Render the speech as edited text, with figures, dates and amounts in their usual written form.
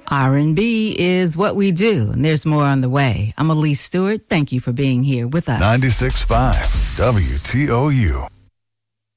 R&B is what we do, and there's more on the way. I'm Elise Stewart. Thank you for being here with us. 96.5 WTOU.